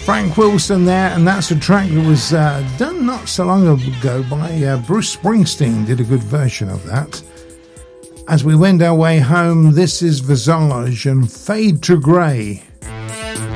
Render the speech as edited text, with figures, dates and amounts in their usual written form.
Frank Wilson there, and that's a track that was done not so long ago by Bruce Springsteen, did a good version of that. As we wend our way home, this is Visage and Fade to Grey.